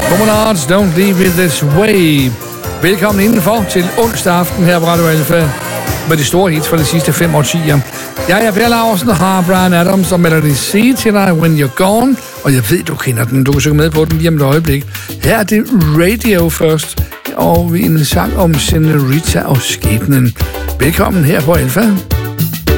Promenades, don't leave it this way. Velkommen indenfor til onsdag aften her på Radio Alfa med de store hits fra de sidste 5 årtier. Jeg er Per Laursen og har Bryan Adams og Melody C til dig, When You're Gone. Og jeg ved, du kender den. Du kan synge med på den lige om et øjeblik. Her er det Radio først, og en sang om Senorita og skæbnen. Velkommen her på Alfa.